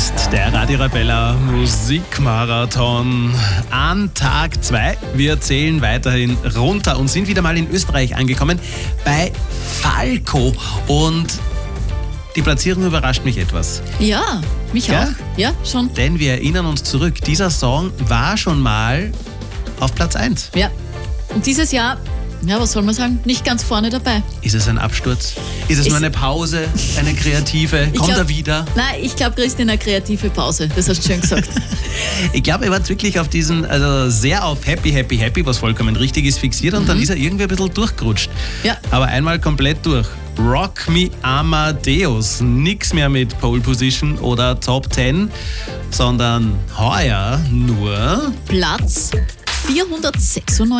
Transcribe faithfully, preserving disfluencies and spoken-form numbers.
ist der Radio Arabella Musikmarathon an Tag zwei. Wir zählen weiterhin runter und sind wieder mal in Österreich angekommen bei Falco. Und die Platzierung überrascht mich etwas. Ja, mich Ja? auch. Ja, schon. Denn wir erinnern uns zurück, dieser Song war schon mal auf Platz eins. Ja. Und dieses Jahr, ja, was soll man sagen, nicht ganz vorne dabei. Ist es ein Absturz? Ist es Ist- nur eine Pause, eine kreative? Ich Kommt glaub- er wieder? Nein, ich glaube, Christi, eine kreative Pause. Das hast du schön gesagt. Ich glaube, er war wirklich auf diesen, also sehr auf Happy, Happy, Happy, was vollkommen richtig ist, fixiert und dann ist er irgendwie ein bisschen durchgerutscht. Ja. Aber einmal komplett durch. Rock Me Amadeus. Nix mehr mit Pole Position oder Top zehn, sondern heuer nur Platz vierhundertsechsundneunzig.